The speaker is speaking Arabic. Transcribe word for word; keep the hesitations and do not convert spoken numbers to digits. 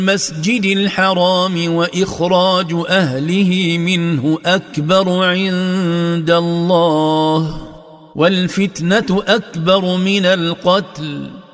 المسجد الحرام وإخراج أهله منه أكبر عند الله والفتنة أكبر من القتل